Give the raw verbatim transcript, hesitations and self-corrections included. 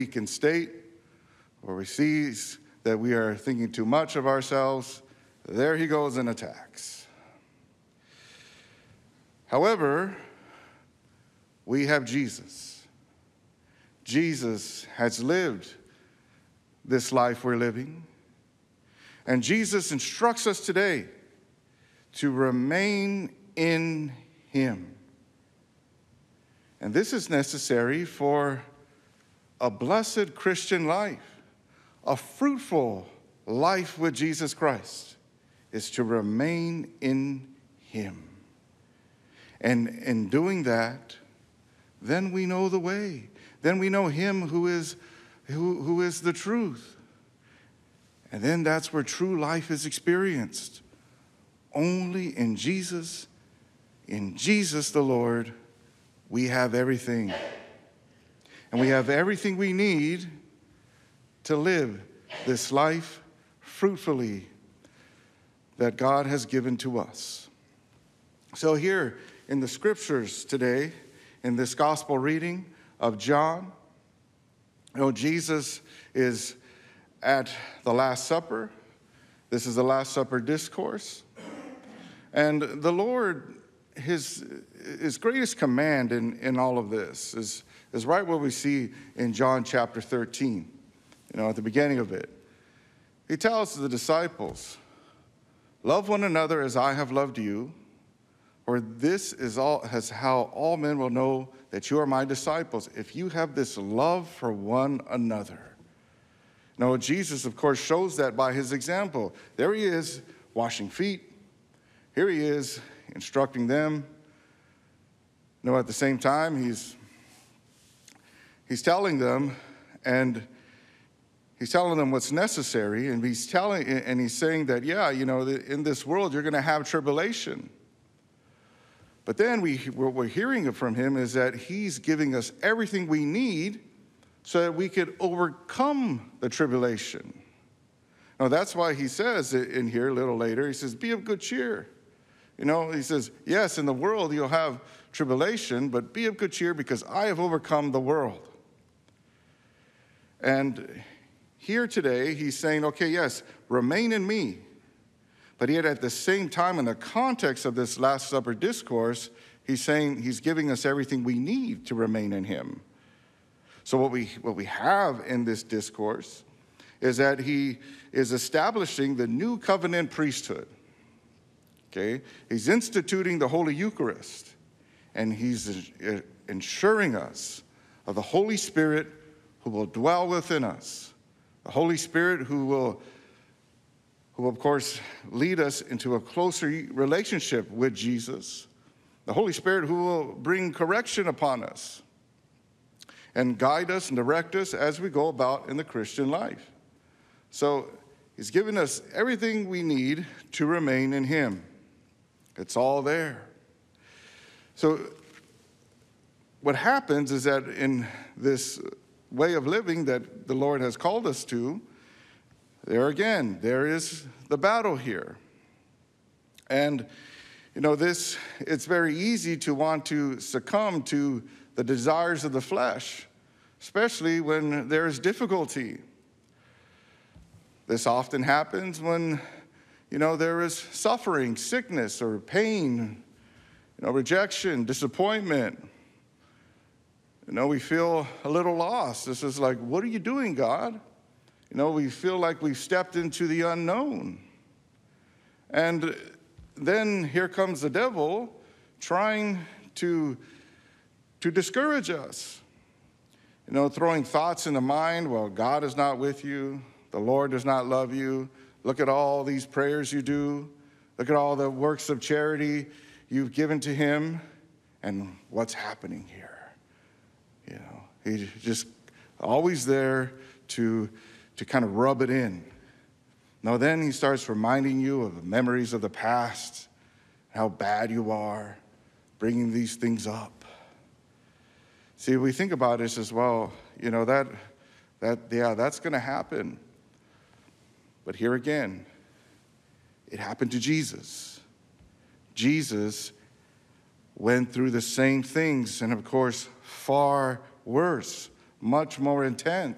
weakened state, or he sees that we are thinking too much of ourselves, there he goes and attacks. However, we have Jesus. Jesus has lived this life we're living. And Jesus instructs us today to remain in him. And this is necessary for a blessed Christian life, a fruitful life with Jesus Christ, is to remain in him. And in doing that, then we know the way. Then we know him who is, who, who is the truth. And then that's where true life is experienced. Only in Jesus, in Jesus the Lord, we have everything. And we have everything we need to live this life fruitfully that God has given to us. So here in the scriptures today, in this gospel reading of John, you know, Jesus is at the Last Supper. This is the Last Supper discourse. And the Lord, his, his greatest command in, in all of this is, is right what we see in John chapter thirteen, you know, at the beginning of it. He tells the disciples, love one another as I have loved you, or this is all as how all men will know that you are my disciples, if you have this love for one another. Now, Jesus, of course, shows that by his example. There he is, washing feet. Here he is, instructing them. You know, at the same time, he's, he's telling them, and he's telling them what's necessary, and he's telling, and he's saying that, yeah, you know, in this world, you're going to have tribulation. But then we, what we're hearing from him is that he's giving us everything we need so that we could overcome the tribulation. Now, that's why he says in here a little later, he says, be of good cheer. You know, he says, yes, in the world you'll have tribulation, but be of good cheer because I have overcome the world. And here today, he's saying, okay, yes, remain in me. But yet at the same time, in the context of this Last Supper discourse, he's saying he's giving us everything we need to remain in him. So what we, what we have in this discourse is that he is establishing the new covenant priesthood. Okay? He's instituting the Holy Eucharist, and he's ensuring us of the Holy Spirit who will dwell within us. The Holy Spirit who will who, of course, lead us into a closer relationship with Jesus. The Holy Spirit who will bring correction upon us and guide us and direct us as we go about in the Christian life. So he's given us everything we need to remain in him. It's all there. So what happens is that in this way of living that the Lord has called us to, there again, there is the battle here. And, you know, this, it's very easy to want to succumb to the desires of the flesh, especially when there is difficulty. This often happens when, you know, there is suffering, sickness, or pain, you know, rejection, disappointment. You know, we feel a little lost. This is like, what are you doing, God? You know, we feel like we've stepped into the unknown. And then here comes the devil trying to, to discourage us. You know, throwing thoughts in the mind, well, God is not with you. The Lord does not love you. Look at all these prayers you do. Look at all the works of charity you've given to him. And what's happening here? You know, he's just always there to to kind of rub it in. Now then he starts reminding you of the memories of the past, how bad you are, bringing these things up. See, we think about this as well, you know, that, that yeah, that's going to happen. But here again, it happened to Jesus. Jesus went through the same things, and of course, far worse, much more intense.